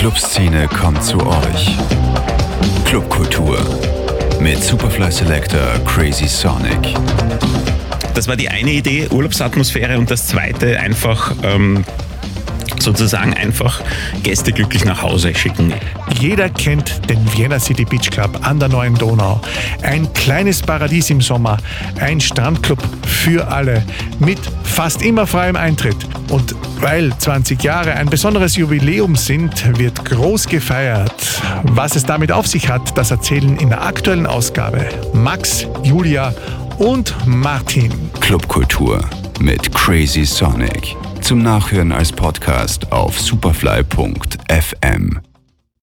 Clubszene kommt zu euch. Clubkultur mit Superfly Selector Crazy Sonic. Das war die eine Idee, Urlaubsatmosphäre, und das zweite einfach einfach Gäste glücklich nach Hause schicken. Jeder kennt den Vienna City Beach Club an der Neuen Donau. Ein kleines Paradies im Sommer, ein Strandclub für alle mit fast immer freiem Eintritt. Und weil 20 Jahre ein besonderes Jubiläum sind, wird groß gefeiert. Was es damit auf sich hat, das erzählen in der aktuellen Ausgabe Max, Julia und Martin. Clubkultur mit Crazy Sonic. Zum Nachhören als Podcast auf superfly.fm.